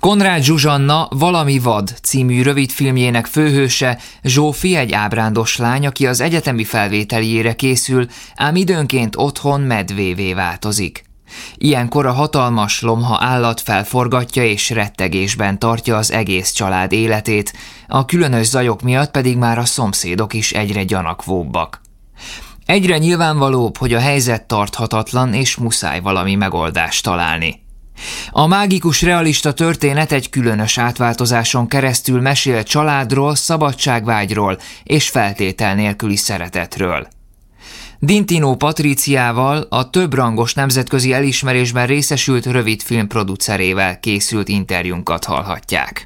Konrád Zsuzsanna Valami vad című rövidfilmjének főhőse Zsófi egy ábrándos lány, aki az egyetemi felvételiére készül, ám időnként otthon medvévé változik. Ilyenkor a hatalmas lomha állat felforgatja és rettegésben tartja az egész család életét, a különös zajok miatt pedig már a szomszédok is egyre gyanakvóbbak. Egyre nyilvánvalóbb, hogy a helyzet tarthatatlan és muszáj valami megoldást találni. A mágikus realista történet egy különös átváltozáson keresztül mesél családról, szabadságvágyról és feltétel nélküli szeretetről. Dintino Patriciával, a többrangos nemzetközi elismerésben részesült rövidfilm producerével készült interjúnkat hallhatják.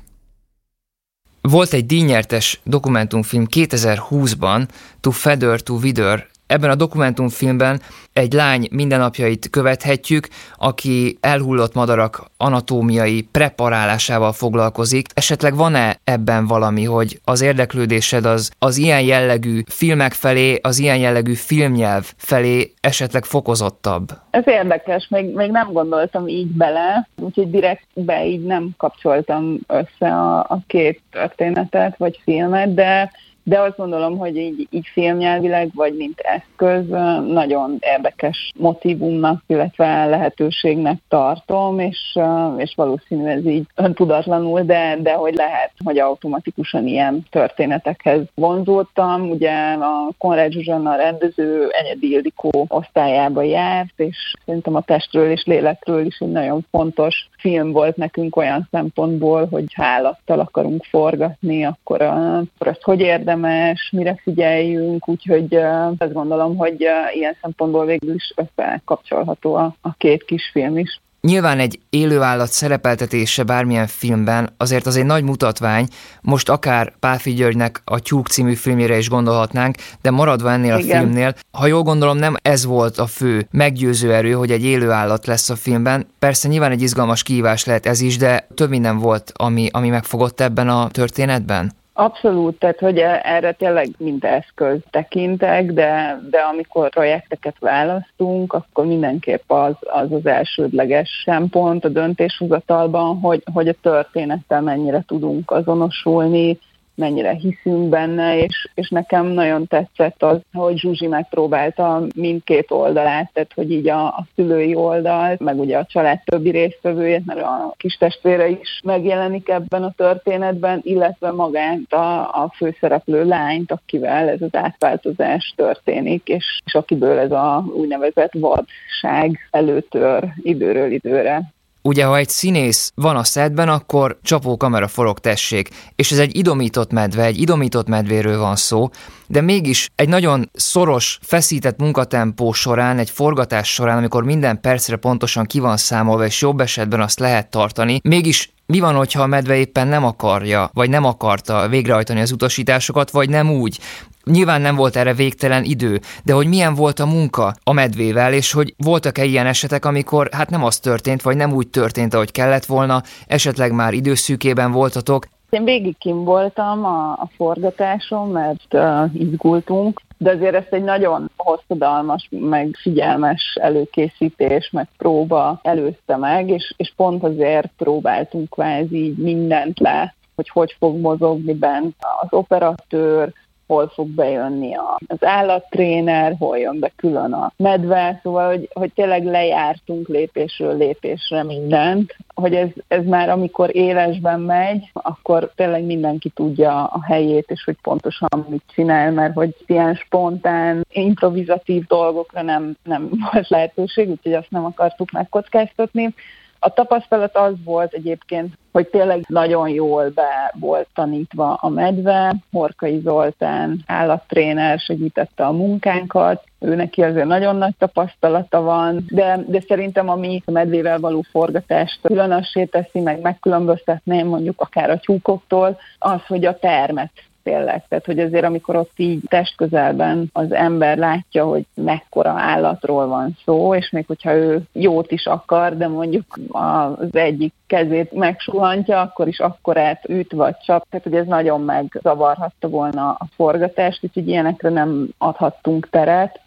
Volt egy díjnyertes dokumentumfilm 2020-ban, To Feather to Wither. Ebben a dokumentumfilmben egy lány mindennapjait követhetjük, aki elhullott madarak anatómiai preparálásával foglalkozik. Esetleg van-e ebben valami, hogy az érdeklődésed az ilyen jellegű filmek felé, az ilyen jellegű filmnyelv felé esetleg fokozottabb? Ez érdekes, még nem gondoltam így bele, úgyhogy direktbe így nem kapcsoltam össze a két történetet vagy filmet, de azt gondolom, hogy így filmnyelvileg, vagy mint eszköz nagyon érdekes motívumnak, illetve lehetőségnek tartom, és valószínű ez így öntudatlanul, de hogy lehet, hogy automatikusan ilyen történetekhez vonzódtam. Ugye a Konrád Zsuzsanna rendező Enyedi Ildikó osztályába járt, és szerintem a testről és lélekről is egy nagyon fontos film volt nekünk olyan szempontból, hogy ha állattal akarunk forgatni, akkor ezt hogy érdemes, mire figyeljünk, úgyhogy azt gondolom, hogy ilyen szempontból végül is összekapcsolható a két kisfilm is. Nyilván egy élőállat szerepeltetése bármilyen filmben azért az egy nagy mutatvány, most akár Pálffy Györgynek a Tyúk című filmjére is gondolhatnánk, de maradva ennél a filmnél, ha jól gondolom, nem ez volt a fő meggyőző erő, hogy egy élőállat lesz a filmben. Persze nyilván egy izgalmas kihívás lehet ez is, de több minden volt, ami megfogott ebben a történetben? Abszolút, tehát hogy erre tényleg mint eszköz tekintek, de amikor projekteket választunk, akkor mindenképp az elsődleges szempont a döntéshozatalban, hogy a történettel mennyire tudunk azonosulni, mennyire hiszünk benne, és nekem nagyon tetszett az, hogy Zsuzsi megpróbálta mindkét oldalát, tehát hogy így a szülői oldalt, meg ugye a család többi résztvevőjét, mert a kistestvére is megjelenik ebben a történetben, illetve magát a főszereplő lányt, akivel ez az átváltozás történik, és akiből ez a úgynevezett vadság előtör időről időre. Ugye, ha egy színész van a szettben, akkor csapókamera forog, tessék, és ez egy idomított medve, egy idomított medvéről van szó, de mégis egy nagyon szoros, feszített munkatempó során, egy forgatás során, amikor minden percre pontosan ki van számolva, és jobb esetben azt lehet tartani, mégis mi van, hogyha a medve éppen nem akarja, vagy nem akarta végrehajtani az utasításokat, vagy nem úgy? Nyilván nem volt erre végtelen idő, de hogy milyen volt a munka a medvével, és hogy voltak-e ilyen esetek, amikor hát nem az történt, vagy nem úgy történt, ahogy kellett volna, esetleg már időszűkében voltatok? Én végig kint voltam a forgatáson, mert izgultunk, de azért ezt egy nagyon hosszadalmas, meg figyelmes előkészítés, meg próba előzte meg, és pont azért próbáltunk kvázi így mindent látni, hogy fog mozogni bent az operatőr, hol fog bejönni az állattréner, hol jön be külön a medve, szóval, hogy tényleg lejártunk lépésről lépésre mindent, hogy ez már amikor élesben megy, akkor tényleg mindenki tudja a helyét, és hogy pontosan mit csinál, mert hogy ilyen spontán, improvizatív dolgokra nem volt lehetőség, úgyhogy azt nem akartuk megkockáztatni. A tapasztalat az volt egyébként, hogy tényleg nagyon jól be volt tanítva a medve. Horkai Zoltán állattréner segítette a munkánkat, ő neki azért nagyon nagy tapasztalata van, de szerintem ami a medvével való forgatást különössé teszi, meg megkülönböztetném mondjuk akár a tyúkoktól, az, hogy a termet tényleg. Tehát, hogy azért amikor ott így testközelben az ember látja, hogy mekkora állatról van szó, és még hogyha ő jót is akar, de mondjuk az egyik kezét megsuhantja, akkor is akkorát üt vagy csap, tehát hogy ez nagyon megzavarhatta volna a forgatást, úgyhogy ilyenekre nem adhattunk teret.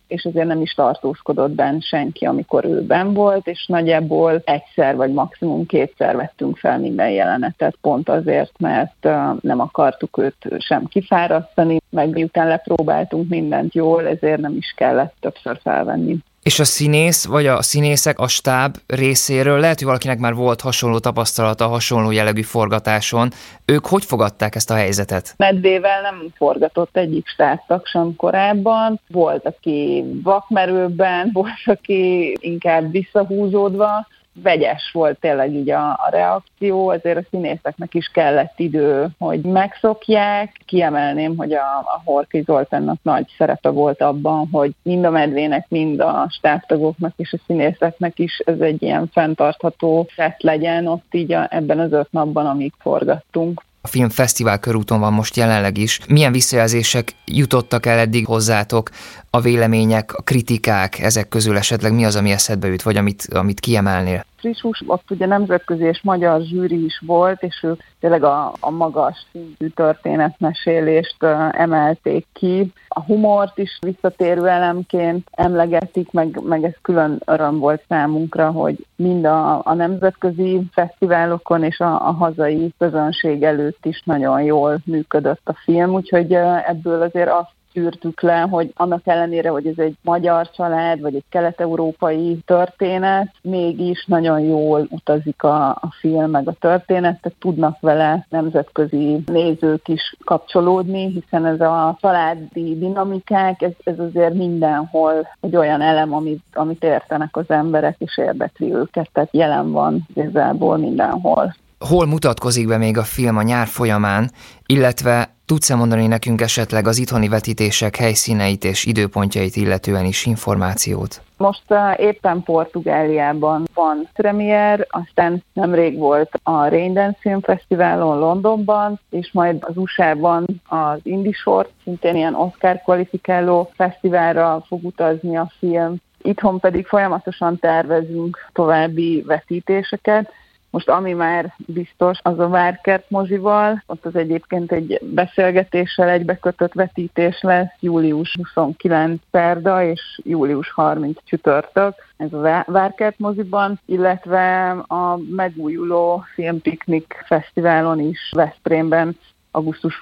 és azért nem is tartózkodott benn senki, amikor ő benn volt, és nagyjából egyszer vagy maximum kétszer vettünk fel minden jelenetet, pont azért, mert nem akartuk őt sem kifárasztani, meg miután lepróbáltunk mindent jól, ezért nem is kellett többször felvenni. És a színész, vagy a színészek, a stáb részéről, lehet, hogy valakinek már volt hasonló tapasztalata, hasonló jellegű forgatáson, ők hogy fogadták ezt a helyzetet? Medvével nem forgatott egyik stábtag sem korábban, volt, aki vakmerőben, volt, aki inkább visszahúzódva, vegyes volt tényleg így a reakció, azért a színészeknek is kellett idő, hogy megszokják. Kiemelném, hogy a Horthy Zoltánnak nagy szerepe volt abban, hogy mind a medvének, mind a stábtagoknak és a színészeknek is ez egy ilyen fenntartható szett legyen ott így ebben az 5 napban, amíg forgattunk. A film fesztivál körúton van most jelenleg is. Milyen visszajelzések jutottak el eddig hozzátok, a vélemények, a kritikák, ezek közül esetleg mi az, ami eszedbe jut, vagy amit kiemelnél? Friss hús, ott ugye nemzetközi és magyar zsűri is volt, és ők tényleg a magas szintű történetmesélést emelték ki. A humort is visszatérő elemként emlegetik, meg ez külön öröm volt számunkra, hogy mind a nemzetközi fesztiválokon és a hazai közönség előtt is nagyon jól működött a film, úgyhogy ebből azért azt tűrtük le, hogy annak ellenére, hogy ez egy magyar család, vagy egy kelet-európai történet, mégis nagyon jól utazik a film, meg a történet, tehát tudnak vele nemzetközi nézők is kapcsolódni, hiszen ez a családi dinamikák, ez azért mindenhol egy olyan elem, amit értenek az emberek, és érdekli őket, tehát jelen van igazából mindenhol. Hol mutatkozik be még a film a nyár folyamán, illetve tudsz-e mondani nekünk esetleg az itthoni vetítések helyszíneit és időpontjait illetően is információt? Most éppen Portugáliában van premier, aztán nemrég volt a Raindance Film Fesztiválon Londonban, és majd az USA-ban az Indie Short, szintén ilyen Oscar kvalifikáló fesztiválra fog utazni a film. Itthon pedig folyamatosan tervezünk további vetítéseket. Most ami már biztos, az a Várkert mozival, ott az egyébként egy beszélgetéssel egybekötött vetítés lesz, július 29 szerda és július 30 csütörtök, ez a Várkert moziban, illetve a megújuló filmpiknik fesztiválon is Veszprémben augusztus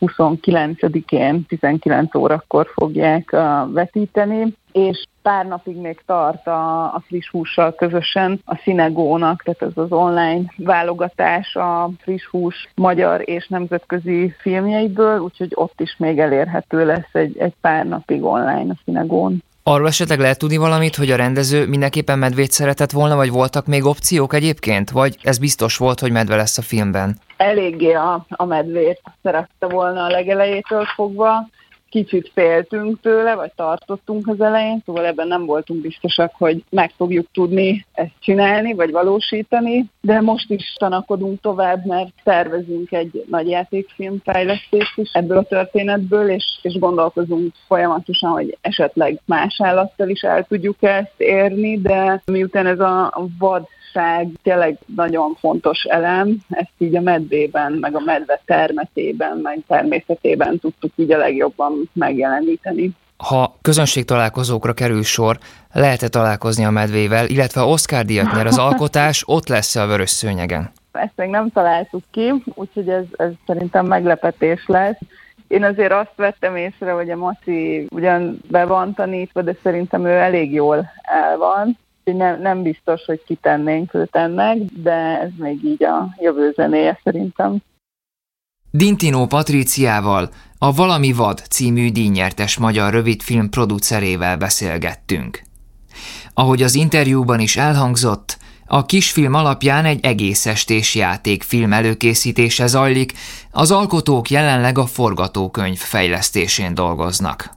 29-én 19 órakor fogják vetíteni, és pár napig még tart a friss hússal közösen a Cinegónak, tehát ez az online válogatás a friss hús magyar és nemzetközi filmjeiből, úgyhogy ott is még elérhető lesz egy pár napig online a Cinegón. Arról esetleg lehet tudni valamit, hogy a rendező mindenképpen medvét szeretett volna, vagy voltak még opciók egyébként? Vagy ez biztos volt, hogy medve lesz a filmben? Eléggé a medvét szerette volna a legelejétől fogva. Kicsit féltünk tőle, vagy tartottunk az elején, szóval ebben nem voltunk biztosak, hogy meg fogjuk tudni ezt csinálni, vagy valósítani, de most is tanakodunk tovább, mert tervezünk egy nagy játékfilm fejlesztést is ebből a történetből, és gondolkozunk folyamatosan, hogy esetleg más állattal is el tudjuk ezt érni, de miután ez a vadság tényleg nagyon fontos elem, ezt így a medvében, meg a medve termetében, meg természetében tudtuk így a legjobban megjeleníteni. Ha közönségtalálkozókra kerül sor, lehet-e találkozni a medvével, illetve ha Oscar-díjat nyer az alkotás, ott lesz a vörös szőnyegen? Ezt még nem találtuk ki, úgyhogy ez szerintem meglepetés lesz. Én azért azt vettem észre, hogy a Maci ugyan be van tanítva, de szerintem ő elég jól el van. Nem biztos, hogy kitennénk őt ennek, de ez még így a jövő zenéje szerintem. Dintino Patríciával, a Valami vad című díjnyertes magyar rövidfilm producerével beszélgettünk. Ahogy az interjúban is elhangzott, a kisfilm alapján egy egész estés játékfilm előkészítése zajlik, az alkotók jelenleg a forgatókönyv fejlesztésén dolgoznak.